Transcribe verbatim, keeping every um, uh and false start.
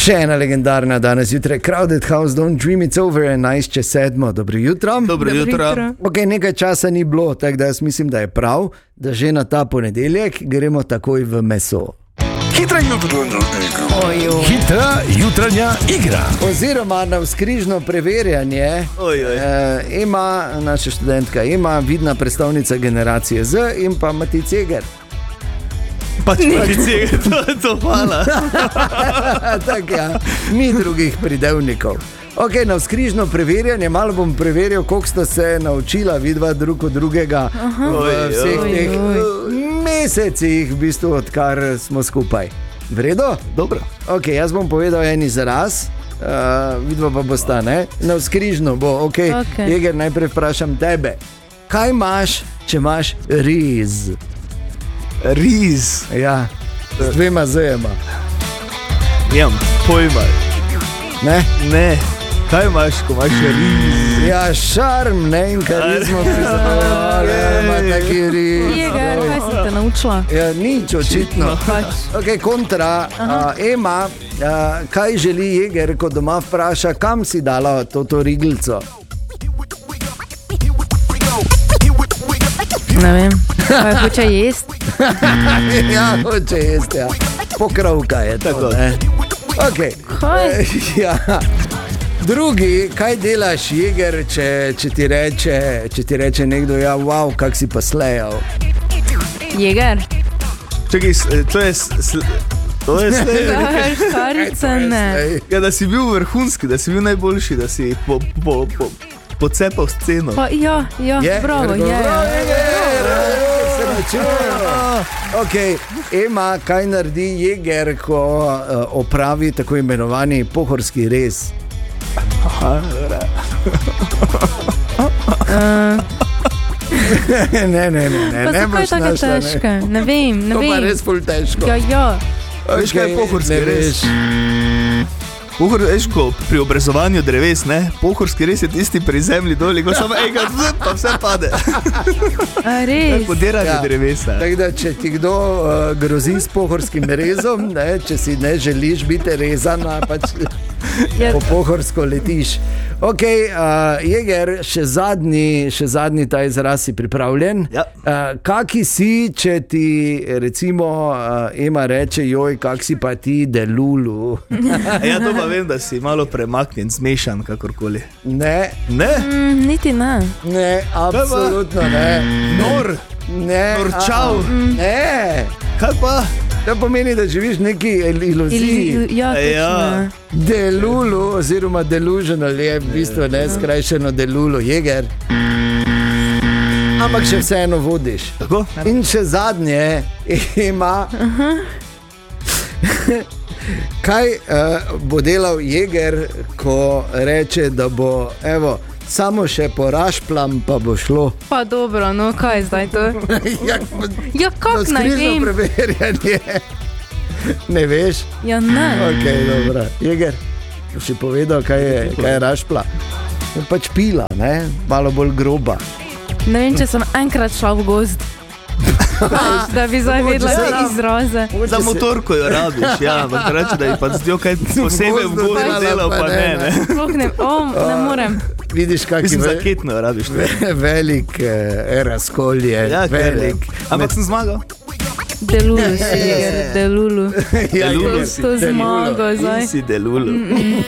Še ena legendarna danes jutraj, Crowded House, Don't Dream It's Over, enajst čez sedmo, dobro jutro. Dobro jutro. Ok, nekaj časa ni bilo, tako da jaz mislim, da je prav, da že na ta ponedeljek gremo takoj v meso. Hitra jutranja igra. Hitra jutranja igra. Oziroma na vzkrižno preverjanje Oj, oj. eh, ima naša študentka, ima vidna predstavnica generacije Z in pa Matic Jeger. Pač Matic, to je to, hvala. Tak, ja. Ni drugih pridevnikov. Ok, na vzkrižno preverjanje, malo bom preveril, koliko sta se naučila vidva drug od drugega Aha. v vseh Oj, teh oj. mesecih, v bistvu, odkar smo skupaj. Vredo? Dobro. Ok, jaz bom povedal en izraz, uh, vidva pa bosta, ne? Na vzkrižno bo, ok. Ok. Jeger, najprej vprašam tebe. Kaj imaš, če imaš riz? Riz. Ja, s dvema zejema. Nimam pojma. Ne? Ne. Kaj imaš, ko imaš riz? Ja, šarm, ne, in karizmo priznavali, ima taki riz. Jeger, kaj si te naučila? Ja, nič, očitno. Pač. Ok, kontra, uh, Ema, uh, kaj želi Jeger, ko doma vpraša, kam si dala to, to riglico? Ne vem, kaj hoče jest? Ja, hoče jesti, ja. Pokrovka je to, Tako. ne. Ok. Kaj? Ja. Drugi, kaj delaš, Jeger, če, če, ti reče, če ti reče nekdo, ja, wow, kak si pa slejal? Jeger? Čakaj, s- to je... s- s- To je slej. Kaj, škarice ne. Ja, da si bil vrhunski, da si bil najboljši, da si po, po, po, pocepal sceno. Pa, ja, ja, Je? bravo, je. Bravo, Jeger, se naučil. Ok, Ema, kaj naredi Jeger, ko uh, opravi tako imenovani pohorski rez? Uh, ne, ne, ne, ne, pa ne zakaj boš tako našla, ne. težko? Ne vem, ne To pa vem. res ful težko. Ja, ja. Veš, kaj je pohorski ne rez? veš. Pohor, veš, ko pri obrezovanju dreves, ne? Pohorski res je tisti pri zemlji doli, ko samo enkrat zp, pa vse pade. A res? Podiranje Ja. drevesa. Tako da, če ti kdo uh, grozi s pohorskim rezom, ne, če si ne želiš biti rezana, pač Ja. po pohorsko letiš. Ok, uh, Jeger, še zadnji, še zadnji ta izraz si pripravljen. Ja. Uh, kaki si, če ti recimo uh, Ema reče, joj, kak si pa ti delulu? Ja, to pa vem, da si malo premaknjen, zmešan, kakorkoli. Ne, Ne? Mm, niti ne. ne, absolutno ne. Nor. Ne, Norčal. a, ne. Kaj pa? To pomeni, da živiš v neki iluziji. Ili, ja, Ja. točno. Delulu, oziroma delusional je v bistvu ne skrajšeno delulu, Jeger. Ampak še vseeno vodiš. Tako? In še zadnje ima. Kaj uh, bo delal Jeger, ko reče, da bo, evo, samo še porašplam, pa bo šlo. Pa dobro, no kaj zdaj to? Ja, Ja, kak naj skrižno vem? preverjanje. Ne veš? Ja, ne. Ok, dobro. Jeger, boš si povedal, kaj je, kaj je rašpla? Je pač pila, ne? Malo bolj groba. Ne vem, če sem enkrat šla v gozd. Da bi zdaj vedela se- te izraze. Za motorko jo rabiš, ja, ampak reče, da je pa zdjo kaj posebej v gozdu gozdu delala, delal, pa pa ne, ne, ne. ne. Sploh ne, o, ne morem. Vidiš, kak je Mislim, za ve- ketno jo rabiš. Ne? velik eh, razkolje, Ja, velik. velik. Ampak sem zmagal. Delulu si, Jeger, delulu. Ja, Delulu Jeger, si, To delulu. zmago zdaj. Si delulu.